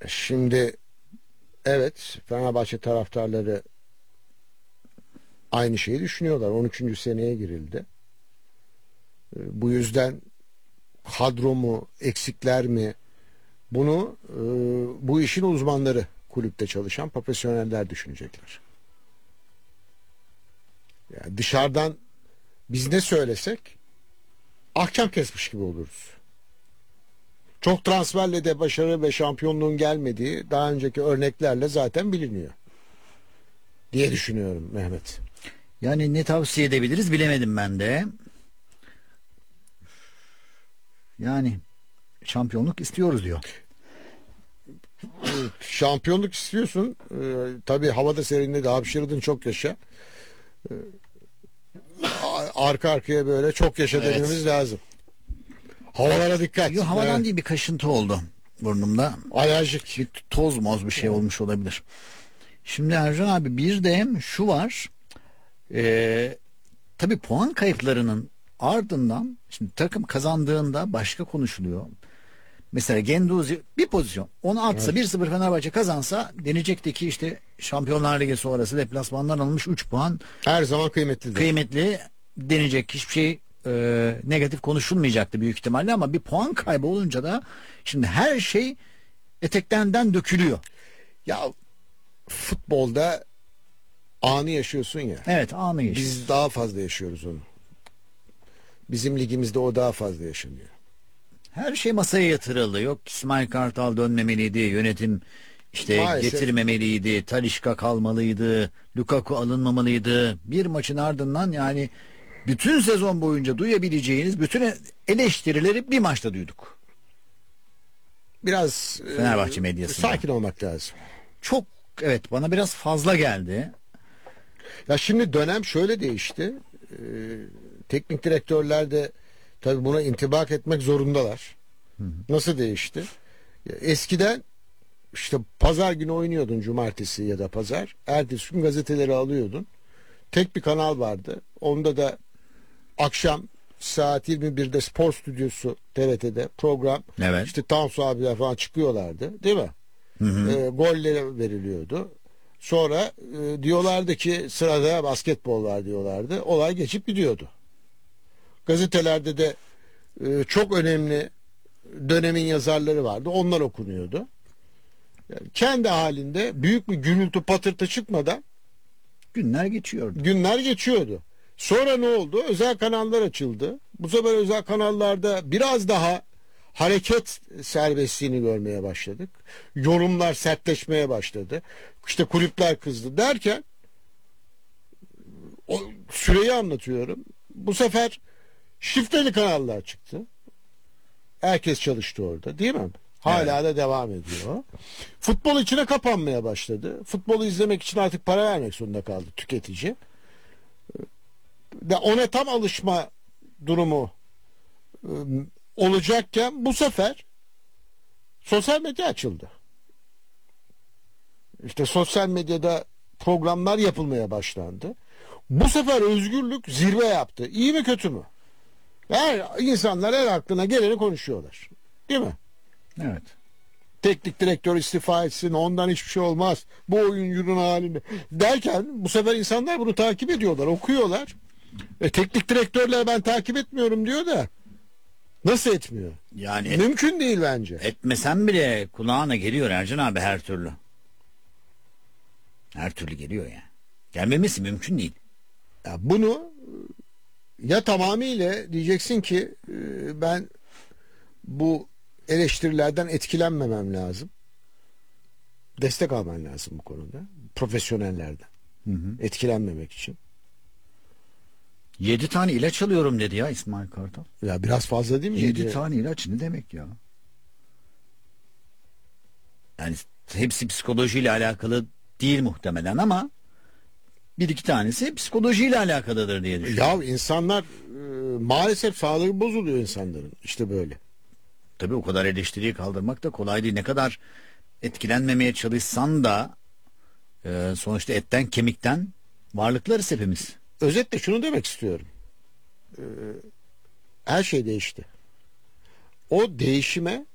Şimdi evet, Fenerbahçe taraftarları aynı şeyi düşünüyorlar. 13. seneye girildi. Bu yüzden kadro mu, eksikler mi? Bunu bu işin uzmanları, kulüpte çalışan profesyoneller düşünecekler. Yani dışarıdan biz ne söylesek ahkam kesmiş gibi oluruz. Çok transferle de başarı ve şampiyonluğun gelmediği daha önceki örneklerle zaten biliniyor diye düşünüyorum Mehmet. Yani ne tavsiye edebiliriz bilemedim ben de. Yani şampiyonluk istiyoruz diyor. Şampiyonluk istiyorsun. Tabii havada serinledi. Hapşırdın, çok yaşa. Arka arkaya böyle çok yaşa dememiz lazım. Havalara dikkat. Yok, havadan değil, bir kaşıntı oldu burnumda. Alerjik. Bir toz moz bir şey olmuş olabilir. Şimdi Ercan abi, bir de şu var. Tabii puan kayıplarının ardından şimdi takım kazandığında başka konuşuluyor. Mesela Genduzi bir pozisyon onu atsa, Evet. 1-0 Fenerbahçe kazansa, denecekti ki işte Şampiyonlar Ligi sonrası deplasmandan alınmış 3 puan Her zaman kıymetlidir. kıymetli denecek, hiçbir şey negatif konuşulmayacaktı büyük ihtimalle, ama bir puan kaybı olunca da şimdi her şey eteklerinden dökülüyor. Ya futbolda anı yaşıyorsun ya. Evet, anı yaşıyor. Biz daha fazla yaşıyoruz onu. Bizim ligimizde o daha fazla yaşanıyor. Her şey masaya yatırıldı. Yok, İsmail Kartal dönmemeliydi, yönetim işte Maalesef. getirmemeliydi, Talisca kalmalıydı, Lukaku alınmamalıydı. Bir maçın ardından yani bütün sezon boyunca duyabileceğiniz bütün eleştirileri bir maçta duyduk. Biraz Fenerbahçe medyasında. sakin olmak lazım. Çok, evet, bana biraz fazla geldi. Ya şimdi dönem şöyle değişti. Teknik direktörler de tabii buna intibak etmek zorundalar. Nasıl değişti? Ya eskiden işte pazar günü oynuyordun, cumartesi ya da pazar. Ertesi gün gazeteleri alıyordun. Tek bir kanal vardı. Onda da akşam saat 21'de Spor Stüdyosu TRT'de program. Evet. İşte Tansu abiler falan çıkıyorlardı, değil mi? Golleri veriliyordu. Sonra diyorlardı ki sırada basketbol var diyorlardı. Olay geçip gidiyordu. Gazetelerde de çok önemli dönemin yazarları vardı. Onlar okunuyordu. Yani kendi halinde büyük bir gürültü patırtı çıkmadan Günler geçiyordu. günler geçiyordu. Sonra ne oldu? Özel kanallar açıldı. Bu sefer özel kanallarda biraz daha hareket serbestliğini görmeye başladık. Yorumlar sertleşmeye başladı. İşte kulüpler kızdı derken o süreyi anlatıyorum. Bu sefer şifreli kanallar çıktı. Herkes çalıştı orada, değil mi? Hala da devam ediyor. Futbol içine kapanmaya başladı. Futbolu izlemek için artık para vermek zorunda kaldı tüketici. Ve ona tam alışma durumu olacakken bu sefer sosyal medya açıldı. İşte sosyal medyada programlar yapılmaya başlandı. Bu sefer özgürlük zirve yaptı. İyi mi kötü mü? İnsanlar her aklına geleni konuşuyorlar. Değil mi? Evet. Teknik direktör istifa etsin, ondan hiçbir şey olmaz, bu oyuncunun halini derken bu sefer insanlar bunu takip ediyorlar, okuyorlar. Teknik direktörler ben takip etmiyorum diyor da nasıl etmiyor? Yani Mümkün değil bence. etmesen bile kulağına geliyor Ercan abi, her türlü. Her türlü geliyor yani. Gelmemesi mümkün değil. Ya bunu ya tamamıyla diyeceksin ki ben bu eleştirilerden etkilenmemem lazım. Destek alman lazım bu konuda. Profesyonellerden. Etkilenmemek için. 7 tane ilaç alıyorum dedi ya İsmail Kartal. Ya biraz fazla değil mi? 7 tane ilaç ne demek ya? Yani hepsi psikolojiyle alakalı değil muhtemelen, ama bir iki tanesi psikolojiyle alakalıdır diye düşünüyorum. Ya insanlar maalesef sağlığı bozuluyor insanların. İşte böyle. Tabii o kadar eleştiriyi kaldırmak da kolay değil. Ne kadar etkilenmemeye çalışsan da sonuçta etten kemikten varlıklarız hepimiz. Özetle şunu demek istiyorum. Her şey değişti. O değişime